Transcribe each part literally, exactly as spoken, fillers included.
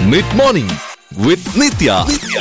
Mid morning വിത്ത് നിത്യ.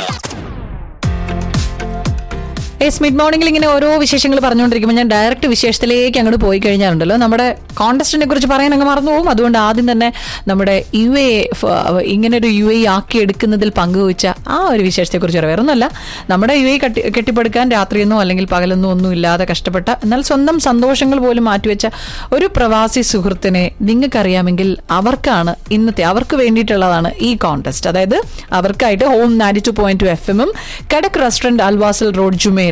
Yes, mid മോർണിംഗിൽ ഇങ്ങനെ ഓരോ വിശേഷങ്ങൾ പറഞ്ഞുകൊണ്ടിരിക്കുമ്പോൾ ഞാൻ ഡയറക്റ്റ് വിശേഷത്തിലേക്ക് അങ്ങോട്ട് പോയി കഴിഞ്ഞാലുണ്ടല്ലോ, നമ്മുടെ കോൺടെസ്റ്റിനെ കുറിച്ച് പറയാൻ അങ്ങ് മറന്നു പോകും. അതുകൊണ്ട് ആദ്യം തന്നെ നമ്മുടെ യു എ ഇങ്ങനെ ഒരു യു എ ആക്കി എടുക്കുന്നതിൽ പങ്കുവച്ച ആ ഒരു വിശേഷത്തെക്കുറിച്ച് വേറെ ഒന്നുമല്ല. നമ്മുടെ യു എ കെട്ടി കെട്ടിപ്പടുക്കാൻ രാത്രിയെന്നോ അല്ലെങ്കിൽ പകലെന്നോ ഒന്നും ഇല്ലാതെ കഷ്ടപ്പെട്ട, എന്നാൽ സ്വന്തം സന്തോഷങ്ങൾ പോലും മാറ്റിവെച്ച ഒരു പ്രവാസി സുഹൃത്തിനെ നിങ്ങൾക്കറിയാമെങ്കിൽ അവർക്കാണ് ഇന്നത്തെ, അവർക്ക് വേണ്ടിയിട്ടുള്ളതാണ് ഈ കോൺടെസ്റ്റ്. അതായത് അവർക്കായിട്ട് home ninety two point two F എമ്മും കടക് റെസ്റ്റോറന്റ് അൽവാസൽ റോഡ് ജുമേർ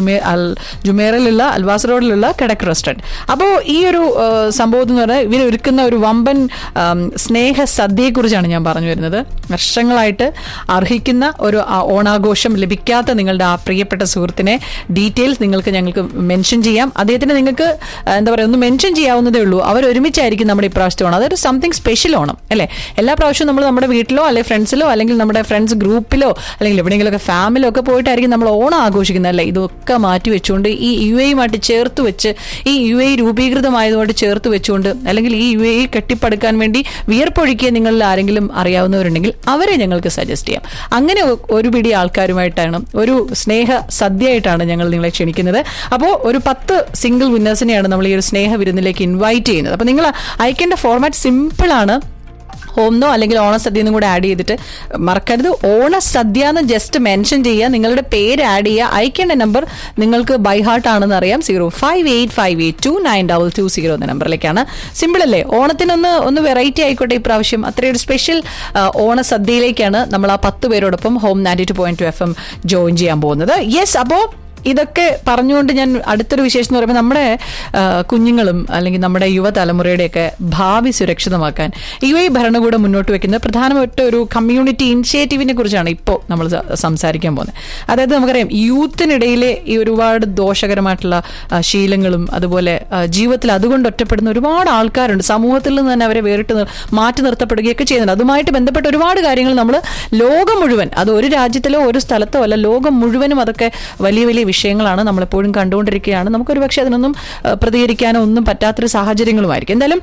ജുമേറിലുള്ള അൽവാസ് റോഡിലുള്ള കടക് റെസ്റ്റോറന്റ്. അപ്പോൾ ഈ ഒരു സംഭവം എന്ന് പറഞ്ഞാൽ ഇവർ ഒരുക്കുന്ന ഒരു വമ്പൻ സ്നേഹ സദ്യയെ കുറിച്ചാണ് ഞാൻ പറഞ്ഞു വരുന്നത്. വർഷങ്ങളായിട്ട് അർഹിക്കുന്ന ഒരു ഓണാഘോഷം ലഭിക്കാത്ത നിങ്ങളുടെ ആ പ്രിയപ്പെട്ട സുഹൃത്തിനെ ഡീറ്റെയിൽസ് നിങ്ങൾക്ക് ഞങ്ങൾക്ക് മെൻഷൻ ചെയ്യാം. അദ്ദേഹത്തിന് നിങ്ങൾക്ക് എന്താ പറയുക, ഒന്ന് മെൻഷൻ ചെയ്യാവുന്നതേ ഉള്ളൂ. അവർ ഒരുമിച്ചായിരിക്കും നമ്മുടെ ഇപ്രാവശ്യത്തെ ഓണം. അതൊരു സംതിങ് സ്പെഷ്യൽ ഓണം അല്ലേ. എല്ലാ പ്രാവശ്യവും നമ്മൾ നമ്മുടെ വീട്ടിലോ അല്ലെങ്കിൽ ഫ്രണ്ട്സിലോ അല്ലെങ്കിൽ നമ്മുടെ ഫ്രണ്ട്സ് ഗ്രൂപ്പിലോ അല്ലെങ്കിൽ എവിടെയെങ്കിലുമൊക്കെ ഫാമിലിയോ ഒക്കെ പോയിട്ടായിരിക്കും നമ്മൾ ഓണം ആഘോഷിക്കുന്നത് അല്ലേ. ഇതൊക്കെ മാറ്റി വെച്ചുകൊണ്ട് ഈ യു എയുമായിട്ട് ചേർത്ത് വെച്ച്, ഈ യു എ രൂപീകൃതമായതുമായിട്ട് ചേർത്ത് വെച്ചുകൊണ്ട്, അല്ലെങ്കിൽ ഈ യു എ കെട്ടിപ്പടുക്കാൻ വേണ്ടി വിയർപ്പൊഴുക്കിയ നിങ്ങളിൽ ആരെങ്കിലും അറിയാവുന്നവരുണ്ടെങ്കിൽ അവരെ ഞങ്ങൾക്ക് സജസ്റ്റ് ചെയ്യാം. അങ്ങനെ ഒരു പിടി ആൾക്കാരുമായിട്ടാണ്, ഒരു സ്നേഹ സദ്യയായിട്ടാണ് ഞങ്ങൾ നിങ്ങളെ ക്ഷണിക്കുന്നത്. അപ്പോൾ ഒരു പത്ത് സിംഗിൾ വിന്നേഴ്സിനെയാണ് നമ്മൾ ഈ ഒരു സ്നേഹ വിരുന്നിലേക്ക് ഇൻവൈറ്റ് ചെയ്യുന്നത്. അപ്പോൾ നിങ്ങൾ അയക്കേണ്ട ഫോർമാറ്റ് സിമ്പിളാണ്. ഹോംന്നോ അല്ലെങ്കിൽ ഓണസദ്യ എന്നും കൂടെ ആഡ് ചെയ്തിട്ട് മറക്കരുത്, ഓണസദ്യ എന്ന് ജസ്റ്റ് മെൻഷൻ ചെയ്യുക, നിങ്ങളുടെ പേര് ആഡ് ചെയ്യുക. അയക്കേണ്ട നമ്പർ നിങ്ങൾക്ക് ബൈ ഹാർട്ട് ആണെന്ന് അറിയാം, zero five eight five eight to nine double two zero എന്ന നമ്പറിലേക്കാണ്. സിമ്പിൾ അല്ലേ? ഓണത്തിനൊന്ന് ഒന്ന് വെറൈറ്റി ആയിക്കോട്ടെ ഇപ്രാവശ്യം. അത്രയൊരു സ്പെഷ്യൽ ഓണസദ്യയിലേക്കാണ് നമ്മൾ ആ പത്ത് പേരോടൊപ്പം home ninety two point two F M join ചെയ്യാൻ പോകുന്നത്. യെസ്, അപ്പോൾ ഇതൊക്കെ പറഞ്ഞുകൊണ്ട് ഞാൻ അടുത്തൊരു വിശേഷം എന്ന് പറയുമ്പോൾ നമ്മുടെ കുഞ്ഞുങ്ങളും അല്ലെങ്കിൽ നമ്മുടെ യുവതലമുറയുടെയൊക്കെ ഭാവി സുരക്ഷിതമാക്കാൻ യു എ ഭരണകൂടം മുന്നോട്ട് വെക്കുന്ന പ്രധാനപ്പെട്ട ഒരു കമ്മ്യൂണിറ്റി ഇനിഷ്യേറ്റീവിനെ കുറിച്ചാണ് ഇപ്പോൾ നമ്മൾ സംസാരിക്കാൻ പോകുന്നത്. അതായത് നമുക്കറിയാം, യൂത്തിനിടയിലെ ഈ ഒരുപാട് ദോഷകരമായിട്ടുള്ള ശീലങ്ങളും അതുപോലെ ജീവിതത്തിൽ അതുകൊണ്ട് ഒറ്റപ്പെടുന്ന ഒരുപാട് ആൾക്കാരുണ്ട്. സമൂഹത്തിൽ നിന്ന് തന്നെ അവരെ വേറിട്ട് മാറ്റി നിർത്തപ്പെടുകയൊക്കെ ചെയ്യുന്നുണ്ട്. അതുമായിട്ട് ബന്ധപ്പെട്ട ഒരുപാട് കാര്യങ്ങൾ നമ്മൾ ലോകം മുഴുവൻ, അത് ഒരു രാജ്യത്തിലോ ഒരു സ്ഥലത്തോ അല്ല, ലോകം മുഴുവനും അതൊക്കെ വലിയ വലിയ വിഷയങ്ങളാണ്, നമ്മളെപ്പോഴും കണ്ടുകൊണ്ടിരിക്കുകയാണ്. നമുക്കൊരു പക്ഷേ അതിനൊന്നും പ്രതികരിക്കാനോ ഒന്നും പറ്റാത്തൊരു സാഹചര്യങ്ങളുമായിരിക്കും. എന്തായാലും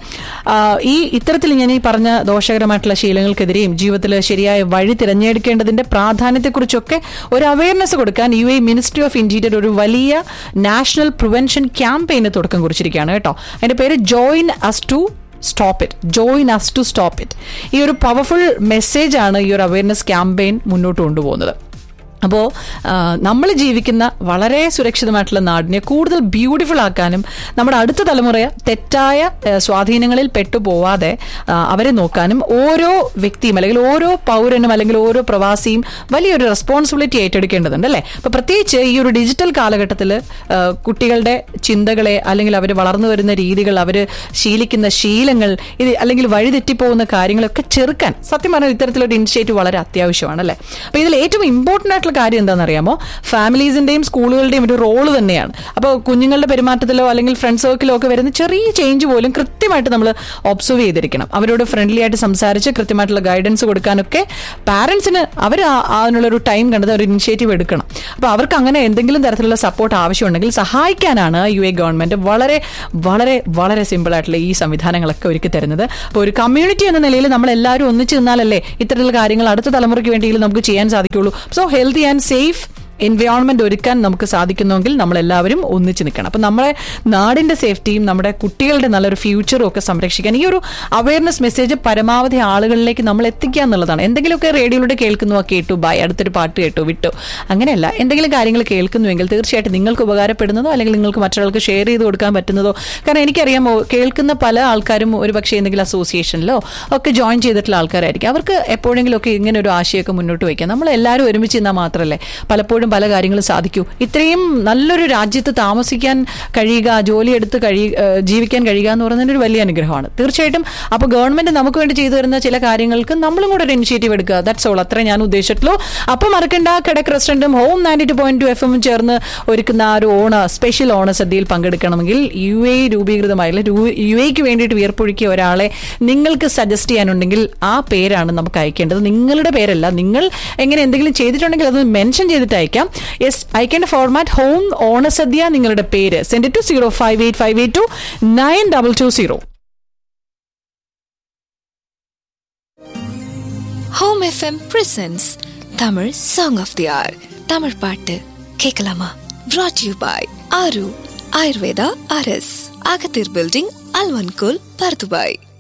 ഈ ഇത്തരത്തിൽ ഞാൻ ഈ പറഞ്ഞ ദോഷകരമായിട്ടുള്ള ശീലങ്ങൾക്കെതിരെയും ജീവിതത്തിൽ ശരിയായ വഴി തിരഞ്ഞെടുക്കേണ്ടതിന്റെ പ്രാധാന്യത്തെക്കുറിച്ചൊക്കെ ഒരു അവയർനെസ് കൊടുക്കാൻ U A ministry of interior ഒരു വലിയ നാഷണൽ പ്രിവെൻഷൻ ക്യാമ്പയിന് തുടക്കം കുറിച്ചിരിക്കുകയാണ് കേട്ടോ. അതിന്റെ പേര് join us to stop it join us to stop it. ഈ ഒരു പവർഫുൾ മെസ്സേജാണ് ഈ ഒരു അവയർനെസ് ക്യാമ്പയിൻ മുന്നോട്ട് കൊണ്ടുപോകുന്നത്. അപ്പോൾ നമ്മൾ ജീവിക്കുന്ന വളരെ സുരക്ഷിതമായിട്ടുള്ള നാടിനെ കൂടുതൽ ബ്യൂട്ടിഫുൾ ആക്കാനും നമ്മുടെ അടുത്ത തലമുറ തെറ്റായ സ്വാധീനങ്ങളിൽ പെട്ടുപോവാതെ അവരെ നോക്കാനും ഓരോ വ്യക്തിയും അല്ലെങ്കിൽ ഓരോ പൗരനും അല്ലെങ്കിൽ ഓരോ പ്രവാസിയും വലിയൊരു റെസ്പോൺസിബിലിറ്റി ഏറ്റെടുക്കേണ്ടതുണ്ട് അല്ലേ. അപ്പോൾ പ്രത്യേകിച്ച് ഈ ഒരു ഡിജിറ്റൽ കാലഘട്ടത്തിൽ കുട്ടികളുടെ ചിന്തകളെ അല്ലെങ്കിൽ അവർ വളർന്നു വരുന്ന രീതികൾ, അവർ ശീലിക്കുന്ന ശീലങ്ങൾ, ഇത് അല്ലെങ്കിൽ വഴിതെറ്റിപ്പോകുന്ന കാര്യങ്ങളൊക്കെ ചെറുക്കാൻ സത്യം പറഞ്ഞാൽ ഇത്തരത്തിലൊരു ഇനിഷ്യേറ്റീവ് വളരെ അത്യാവശ്യമാണ് അല്ലേ. അപ്പോൾ ഇതിൽ ഏറ്റവും ഇമ്പോർട്ടൻ്റ് ആയിട്ടുള്ള കാര്യം എന്താണെന്നറിയാമോ, ഫാമിലീസിന്റെയും സ്കൂളുകളുടെയും ഒരു റോള് തന്നെയാണ്. അപ്പോൾ കുഞ്ഞുങ്ങളുടെ പെരുമാറ്റത്തിലോ അല്ലെങ്കിൽ ഫ്രണ്ട് സർക്കിലോ ഒക്കെ വരുന്ന ചെറിയ ചേഞ്ച് പോലും കൃത്യമായിട്ട് നമ്മൾ ഒബ്സർവ് ചെയ്തിരിക്കണം. അവരോട് ഫ്രണ്ട്ലി ആയിട്ട് സംസാരിച്ച് കൃത്യമായിട്ടുള്ള ഗൈഡൻസ് കൊടുക്കാനൊക്കെ പാരന്റ്സിന് അവർ അതിനുള്ളൊരു ടൈം കണ്ടത് ഒരു ഇനിഷ്യേറ്റീവ് എടുക്കണം. അപ്പോൾ അവർക്ക് അങ്ങനെ എന്തെങ്കിലും തരത്തിലുള്ള സപ്പോർട്ട് ആവശ്യമുണ്ടെങ്കിൽ സഹായിക്കാനാണ് യു എ ഗവൺമെന്റ് വളരെ വളരെ വളരെ സിമ്പിൾ ആയിട്ടുള്ള ഈ സംവിധാനങ്ങളൊക്കെ ഒരുക്കി തരുന്നത്. അപ്പോൾ ഒരു കമ്മ്യൂണിറ്റി എന്ന നിലയിൽ നമ്മൾ എല്ലാവരും ഒന്നിച്ച് നിന്നാലല്ലേ ഇത്തരത്തിലുള്ള കാര്യങ്ങൾ അടുത്ത തലമുറയ്ക്ക് വേണ്ടിയെങ്കിലും നമുക്ക് ചെയ്യാൻ സാധിക്കുള്ളൂ. So healthy and safe environment ഒരുക്കാൻ നമുക്ക് സാധിക്കുന്നുവെങ്കിൽ നമ്മളെല്ലാവരും ഒന്നിച്ച് നിൽക്കണം. അപ്പം നമ്മുടെ നാടിന്റെ സേഫ്റ്റിയും നമ്മുടെ കുട്ടികളുടെ നല്ലൊരു ഫ്യൂച്ചറും ഒക്കെ സംരക്ഷിക്കാൻ ഈ ഒരു അവയർനെസ് മെസ്സേജ് പരമാവധി ആളുകളിലേക്ക് നമ്മൾ എത്തിക്കുക എന്നുള്ളതാണ്. എന്തെങ്കിലുമൊക്കെ റേഡിയോയിലൂടെ കേൾക്കുന്നു, കേട്ടു, ബൈ, അടുത്തൊരു പാട്ട് കേട്ടു, വിട്ടു, അങ്ങനെയല്ല. എന്തെങ്കിലും കാര്യങ്ങൾ കേൾക്കുന്നുവെങ്കിൽ തീർച്ചയായിട്ടും നിങ്ങൾക്ക് ഉപകാരപ്പെടുന്നതോ അല്ലെങ്കിൽ നിങ്ങൾക്ക് മറ്റൊരാൾക്ക് ഷെയർ ചെയ്ത് കൊടുക്കാൻ പറ്റുന്നതോ. കാരണം എനിക്കറിയാമോ, കേൾക്കുന്ന പല ആൾക്കാരും ഒരു പക്ഷേ എന്തെങ്കിലും അസോസിയേഷനിലോ ഒക്കെ ജോയിൻ ചെയ്തിട്ടുള്ള ആൾക്കാരായിരിക്കും. അവർക്ക് എപ്പോഴെങ്കിലും ഒക്കെ ഇങ്ങനെ ഒരു ആശയമൊക്കെ മുന്നോട്ട് വയ്ക്കാം. നമ്മൾ എല്ലാവരും ഒരുമിച്ച് നിന്നാൽ മാത്രമല്ലേ പലപ്പോഴും പല കാര്യങ്ങളും സാധിക്കൂ. ഇത്രയും നല്ലൊരു രാജ്യത്ത് താമസിക്കാൻ കഴിയുക, ജോലിയെടുത്ത് കഴി ജീവിക്കാൻ കഴിയുക എന്ന് പറയുന്നത് ഒരു വലിയ അനുഗ്രഹമാണ് തീർച്ചയായിട്ടും. അപ്പോൾ ഗവൺമെന്റ് നമുക്ക് വേണ്ടി ചെയ്തു തരുന്ന ചില കാര്യങ്ങൾക്ക് നമ്മളും കൂടെ ഒരു ഇനിഷ്യേറ്റീവ് എടുക്കുക. That's all. അത്രേ ഞാൻ ഉദ്ദേശിച്ചിട്ടുള്ളൂ. അപ്പോൾ മറക്കണ്ട, കടക് റെസ്റ്റോറന്റും home ninety two point two F എമ്മും ചേർന്ന് ഒരുക്കുന്ന ആ ഒരു ഓണ സ്പെഷ്യൽ ഓണസദ്യയിൽ പങ്കെടുക്കണമെങ്കിൽ യു എ രൂപീകൃതമായില്ല യു എക്ക് വേണ്ടിയിട്ട് വിയർപ്പൊഴുക്കിയ ഒരാളെ നിങ്ങൾക്ക് സജസ്റ്റ് ചെയ്യാനുണ്ടെങ്കിൽ ആ പേരാണ് നമുക്ക് അയക്കേണ്ടത്. നിങ്ങളുടെ പേരല്ല. നിങ്ങൾ എങ്ങനെ എന്തെങ്കിലും ചെയ്തിട്ടുണ്ടെങ്കിൽ അത് മെൻഷൻ ചെയ്തിട്ട് അയക്കാം. യെസ്, അയക്കേണ്ട ഫോർമാറ്റ് ഹോം ഓണസദ്യ, നിങ്ങളുടെ പേര്, send to zero five eight five eight to nine double two zero. Home FM presents Tamil song of they are. Tamil பாட்டு கேட்கலாமா? brought to you by ஆரு ஆயுர்வேதா ஆர்எஸ், அகத்தீர் பில்டிங், அல்வன்கோல், பர்துபாய்.